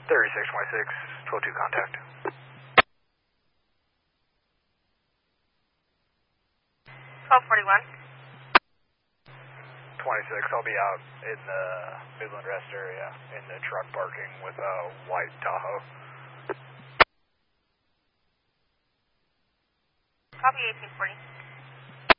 3626, 12-2 contact. 1241. 26, I'll be out in the Midland Rest area in the truck parking with a white Tahoe. Copy 1840.